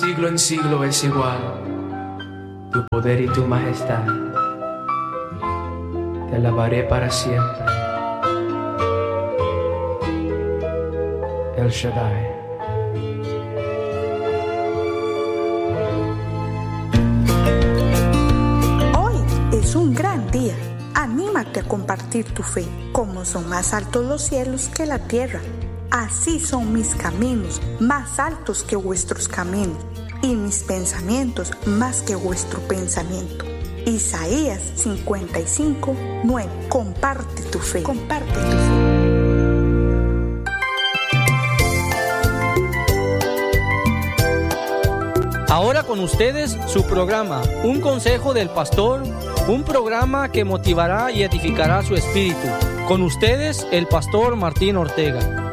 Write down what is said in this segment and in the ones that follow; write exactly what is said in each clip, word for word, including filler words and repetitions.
siglo en siglo es igual. Tu poder y tu majestad, te alabaré para siempre. El Shaddai. Hoy es un gran día. Anímate a compartir tu fe. Como son más altos los cielos que la tierra, así son mis caminos, más altos que vuestros caminos, y mis pensamientos más que vuestro pensamiento. Isaías cincuenta y cinco, nueve. Comparte tu fe. Comparte tu fe. Ahora con ustedes su programa, Un Consejo del Pastor, un programa que motivará y edificará su espíritu. Con ustedes, el Pastor Martín Ortega.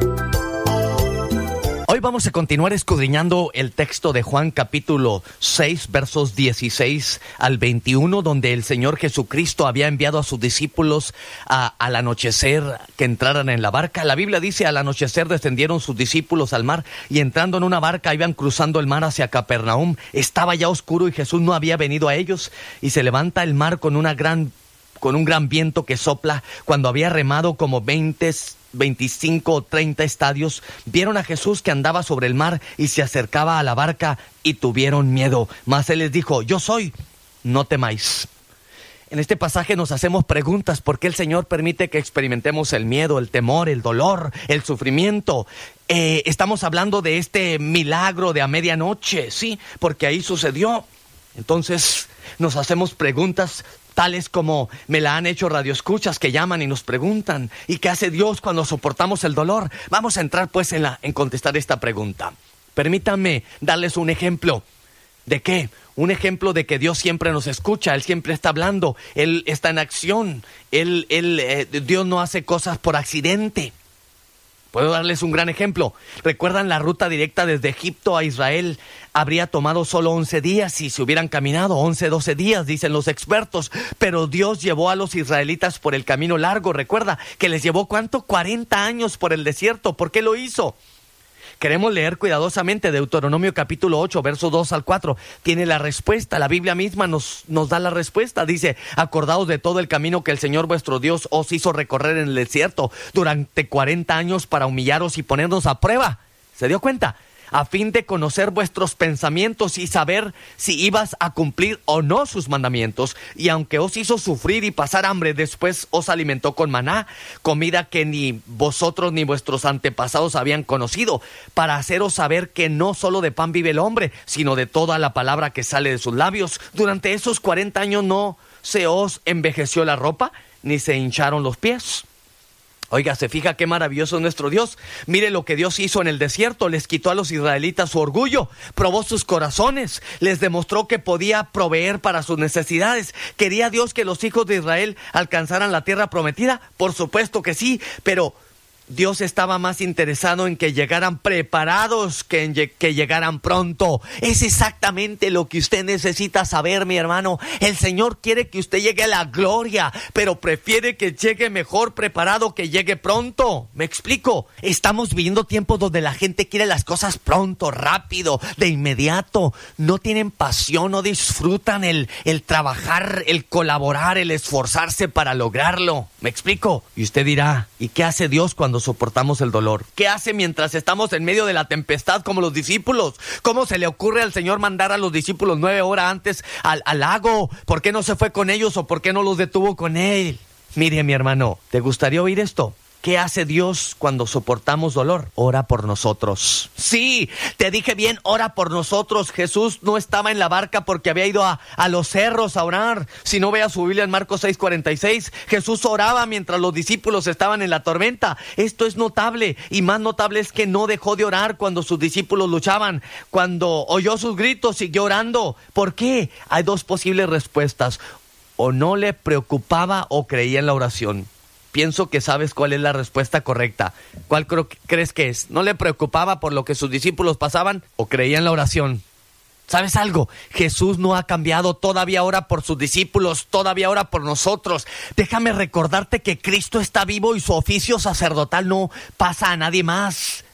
Hoy vamos a continuar escudriñando el texto de Juan capítulo seis, versos dieciséis al veintiuno, donde el Señor Jesucristo había enviado a sus discípulos a, al anochecer que entraran en la barca. La Biblia dice: al anochecer descendieron sus discípulos al mar y entrando en una barca iban cruzando el mar hacia Capernaum. Estaba ya oscuro y Jesús no había venido a ellos, y se levanta el mar con una gran con un gran viento que sopla. Cuando había remado como veinte, veinticinco o treinta estadios, vieron a Jesús que andaba sobre el mar y se acercaba a la barca y tuvieron miedo. Mas él les dijo: yo soy, no temáis. En este pasaje nos hacemos preguntas: ¿por qué el Señor permite que experimentemos el miedo, el temor, el dolor, el sufrimiento? Eh, estamos hablando de este milagro de a medianoche, sí, porque ahí sucedió. Entonces nos hacemos preguntas tales como me la han hecho radioescuchas que llaman y nos preguntan: ¿y qué hace Dios cuando soportamos el dolor? Vamos a entrar pues en, la, en contestar esta pregunta. Permítanme darles un ejemplo. ¿De qué? Un ejemplo de que Dios siempre nos escucha, Él siempre está hablando, Él está en acción, Él, él, eh, Dios no hace cosas por accidente. Puedo darles un gran ejemplo. ¿Recuerdan la ruta directa desde Egipto a Israel? Habría tomado solo once días si se hubieran caminado, once, doce días, dicen los expertos. Pero Dios llevó a los israelitas por el camino largo. Recuerda que les llevó, ¿cuánto? cuarenta años por el desierto. ¿Por qué lo hizo? Queremos leer cuidadosamente Deuteronomio capítulo ocho, versos dos al cuatro. Tiene la respuesta, la Biblia misma nos, nos da la respuesta. Dice: acordaos de todo el camino que el Señor vuestro Dios os hizo recorrer en el desierto durante cuarenta años para humillaros y ponernos a prueba. ¿Se dio cuenta? A fin de conocer vuestros pensamientos y saber si ibas a cumplir o no sus mandamientos. Y aunque os hizo sufrir y pasar hambre, después os alimentó con maná, comida que ni vosotros ni vuestros antepasados habían conocido, para haceros saber que no solo de pan vive el hombre, sino de toda la palabra que sale de sus labios. Durante esos cuarenta años no se os envejeció la ropa, ni se hincharon los pies. Oiga, ¿se fija qué maravilloso es nuestro Dios? Mire lo que Dios hizo en el desierto. Les quitó a los israelitas su orgullo, probó sus corazones, les demostró que podía proveer para sus necesidades. ¿Quería Dios que los hijos de Israel alcanzaran la tierra prometida? Por supuesto que sí, pero Dios estaba más interesado en que llegaran preparados que en que llegaran pronto. Es exactamente lo que usted necesita saber, mi hermano. El Señor quiere que usted llegue a la gloria, pero prefiere que llegue mejor preparado que llegue pronto. ¿Me explico? Estamos viviendo tiempos donde la gente quiere las cosas pronto, rápido, de inmediato. No tienen pasión, no disfrutan el, el trabajar, el colaborar, el esforzarse para lograrlo. ¿Me explico? Y usted dirá: ¿y qué hace Dios cuando soportamos el dolor? ¿Qué hace mientras estamos en medio de la tempestad como los discípulos? ¿Cómo se le ocurre al Señor mandar a los discípulos nueve horas antes al, al lago? ¿Por qué no se fue con ellos o por qué no los detuvo con Él? Mire, mi hermano, ¿te gustaría oír esto? ¿Qué hace Dios cuando soportamos dolor? Ora por nosotros. Sí, te dije bien, ora por nosotros. Jesús no estaba en la barca porque había ido a, a los cerros a orar. Si no, vea su Biblia en Marcos seis cuarenta y seis. Jesús oraba mientras los discípulos estaban en la tormenta. Esto es notable, y más notable es que no dejó de orar cuando sus discípulos luchaban. Cuando oyó sus gritos, siguió orando. ¿Por qué? Hay dos posibles respuestas: o no le preocupaba o creía en la oración. Pienso que sabes cuál es la respuesta correcta. ¿Cuál creo, crees que es? ¿No le preocupaba por lo que sus discípulos pasaban o creía en la oración? ¿Sabes algo? Jesús no ha cambiado, todavía ora por sus discípulos, todavía ora por nosotros. Déjame recordarte que Cristo está vivo y su oficio sacerdotal no pasa a nadie más.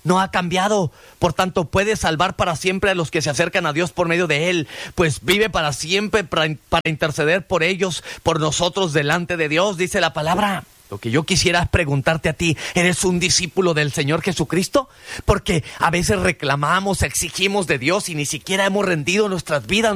no ha cambiado. Por tanto, puede salvar para siempre a los que se acercan a Dios por medio de Él, pues vive para siempre para, para interceder por ellos, por nosotros delante de Dios, dice la palabra. Lo que yo quisiera es preguntarte a ti, ¿eres un discípulo del Señor Jesucristo? Porque a veces reclamamos, exigimos de Dios y ni siquiera hemos rendido nuestras vidas,